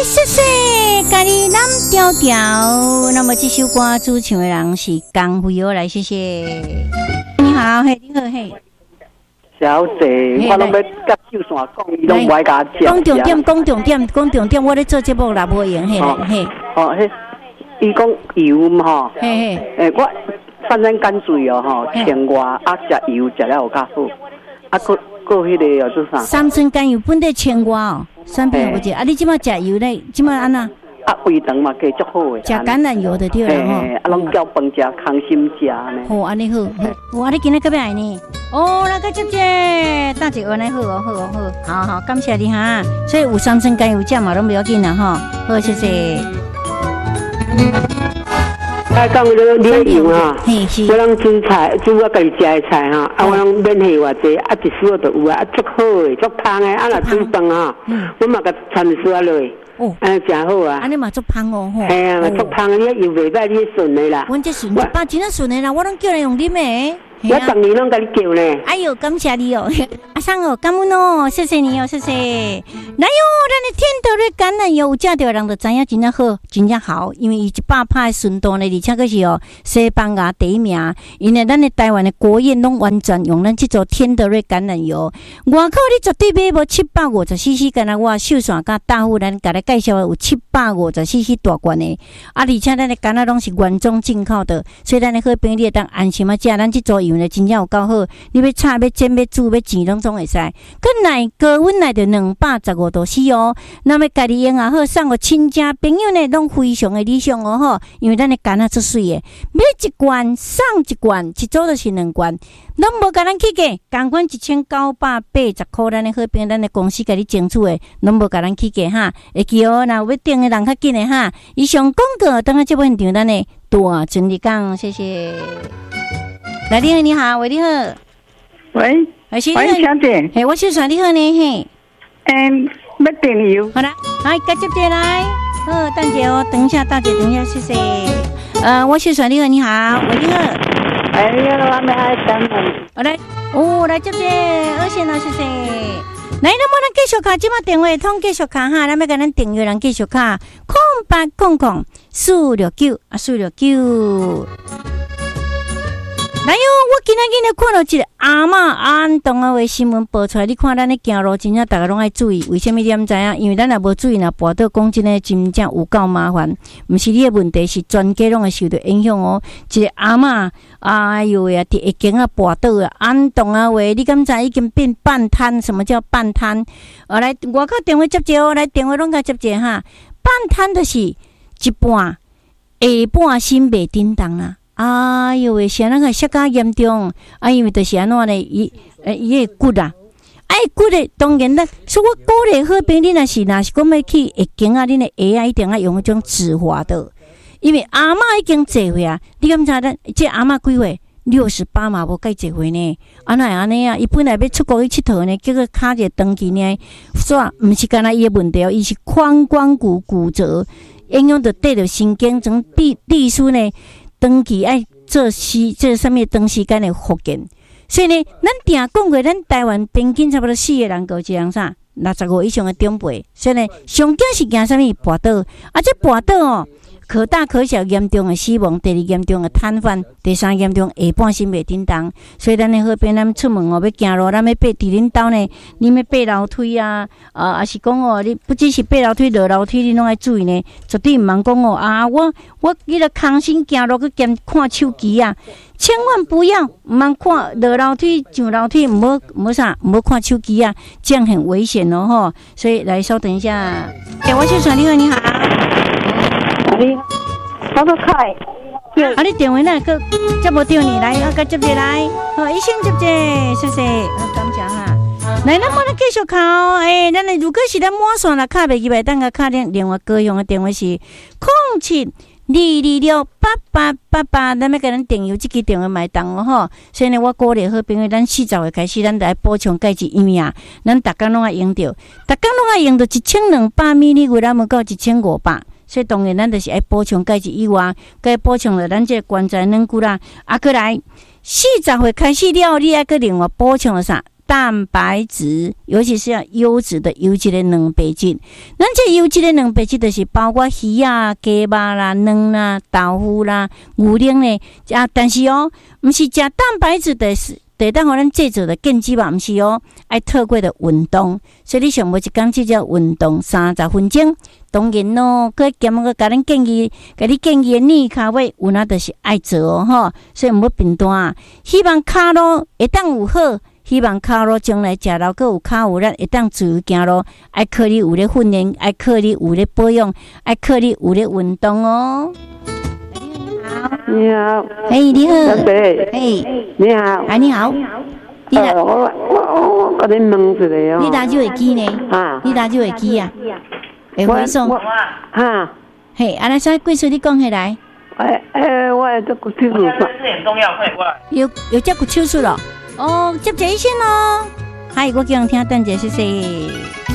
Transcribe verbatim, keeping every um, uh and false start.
谢谢咖喱蓝调调。那么这首歌主唱的人是江辉哦，来谢谢。你好，嘿，你好，嘿。 小姐，我拢要甲秀线讲，伊拢不爱甲我讲重点，讲重点，讲重点，我咧做节目啦，无用，嘿，嘿。 哦，嘿，伊讲油嘛吼， 嘿嘿， 诶，我反正干脆哦吼，青蛙啊，食油食了有较好，啊，过过迄个哦做啥？ 三酸甘油本地青蛙哦，产品有无者？啊，你即马食油咧，即马安那？ 啊，胃肠嘛加足好诶。 食橄榄油的对啦吼。 啊，拢叫饭食康心食呢。 好，安尼好。我你今日隔壁来呢？哦，那个姐姐，大姐安尼好哦，好哦，好，好好，感谢你哈。所以有三酸甘油酱嘛，拢不要紧啦哈。好，谢谢。 啊，讲你你油啊，我拢煮菜，煮我家己食的菜哈，啊，我拢免费偌济，啊，一丝都有啊，啊，足好诶，足香诶，啊，若煮饭啊，我嘛甲掺丝啊落。哦，安尼真好啊！ 安尼嘛足香哦，吼。 系啊，嘛足香，你又袂歹，你顺的啦。 阮这顺，爸真啊顺的啦，我拢叫人用啉的。 我逐年拢甲你叫呢。 哎呦，感谢你哦，阿桑哦，感恩哦，谢谢你哦，谢谢。来哟，咱的天德瑞橄榄油有食着人就知影真正好，真正好，因为伊一百趴的纯度呢，而且佫是哦西班牙第一名。因为咱的台湾的国宴拢完全用咱这座天德瑞橄榄油，外口你绝对买无七百五十 C C， 干那我秀线甲大户咱甲你介绍的有七百五十 C C 大罐的，啊，而且咱的橄榄拢是原装进口的，所以咱的好朋友你会当安心啊食咱这座油呢，真正有够好。你要炒要煎要煮要煎拢总会使。佮奶高温来着两百十五度 C 哦。那么家己用也好，送互亲戚朋友呢，拢非常的理想哦吼。因为咱的橄榄出水的，买一罐送一罐，一组就是两罐，拢无甲咱起价，共款一千九百八十块，咱的好朋友，咱的公司甲你争取的，拢无甲咱起价哈。会记哦，若有要订的人较紧的哈。以上广告，等下节目现场咱的大整理讲，谢谢。来，你好，你好，喂，你好， 喂， 喂，小姐， 嘿，我小帅，你好呢，嘿， 嗯，要订油， 好啦，来，接接接来，好，大姐哦，等一下，大姐，等一下，谢谢。呃，我小帅，你好，你好，喂，你好， 哎呀，我们爱等你， 我来，哦，来接接，二线了，谢谢。来，那么咱继续卡，即马电话通继续卡哈，咱要甲咱订阅人继续卡，空八空空四六九啊，四六九。来哟！我今仔日咧看到一个阿嬷安东啊，为新闻报出来，你看咱咧行路，真正大家拢爱注意。为什么你毋知影？因为咱若无注意，若跋倒讲真诶，真正有够麻烦。毋是你诶问题，是全家拢会受到影响哦。一个阿嬷，哎呦喂啊，伫下境啊跋倒啊，安东啊喂，你敢知已经变半瘫？什么叫半瘫？啊，来外口电话接接哦，来电话拢甲接接哈。半瘫就是一半下半身袂叮当啦。哎呦喂，现在个摔甲严重，啊，因为就是安怎呢？伊诶，伊个骨啊，哎，骨诶，当然啦。所以我鼓励好朋友，你若是若是讲要去下境啊，恁的鞋啊，一定要用迄种止滑的，因为阿嬷已经坐岁啊。你敢知咱这阿嬷几岁？六十八嘛，无该坐岁呢。安那安尼啊？伊本来要出国去佚佗呢，结果卡一个长期呢，煞毋是干那伊个问题哦，伊是髋关骨骨折，影响着对着神经，从地地书呢。长期爱做时做啥物长时间的复健，所以呢，咱定讲过，咱台湾平均差不多四个人，个一人啥六十五以上的长辈，所以呢，上惊是惊啥物跋倒，啊，这跋倒哦，可大可小，严重的死亡，第二严重的瘫痪，第三严重下半身袂叮当，所以咱的好边咱出门哦，要行路，咱要爬伫恁兜呢，你要爬楼梯啊，啊，还是讲哦，你不只是爬楼梯、落楼梯，你拢爱注意呢，绝对毋通讲哦啊，我我迄个空身行路去兼看手机啊，千万不要毋通看落楼梯、上楼梯，毋好毋好啥，毋好看手机啊，这样很危险哦吼。所以来稍等一下，哎，我是传你好，你好。 你好，我个开。 啊！你电话呢？个接无到你来，啊，个接接来，好，一声接接，谢谢，好，感谢哈。来，咱么咱继续考，诶、欸，咱的如果是咱满线啦，卡袂入来，等下卡另另外高雄的电话是空七二二六八八八八，咱要甲咱订油，这支电话买单哦吼。所以呢，我鼓励好朋友，咱四十岁开始，咱来补充钙质，因为啊，咱逐工拢爱用着，逐工拢爱用着一千两百米哩，为咱要到一千五百。所以当然，咱就是爱补充钙质以外，该补充了咱这关节软骨啦。啊，过来四十岁开始了，你还搁另外补充了啥？ 蛋白质，尤其是要优质的优质的蛋白质。咱这优质的蛋白质就是包括鱼啊、鸡肉啦、蛋啦、豆腐啦、牛奶呢。啊，但是哦，不是吃蛋白质的是。得当互咱制作的健肌嘛，毋是哦，爱透过的运动，所以你上无一工即只运动三十分钟，当然咯，佮兼个甲咱建议，甲你建议的练骹位，有哪就是爱做哦吼，所以毋要变单。希望骹路会当有好，希望骹路将来食了佮有骹有力，会当自由行路。爱靠你有咧训练，爱靠你有咧保养，爱靠你有咧运动哦。 你好， 嘿，你好， 嘿，你好， 哎，你好， 你好，我我我甲你问一个哦， 你打就会记呢？ 啊， 你打就会记啊？会回送？ 哈， 嘿，安尼啥贵数你讲起来？ 哎哎，我这个手术这很重要，快过来。 有有接过手术了？哦，接一下先咯。嗨，我叫人听，等者谢谢。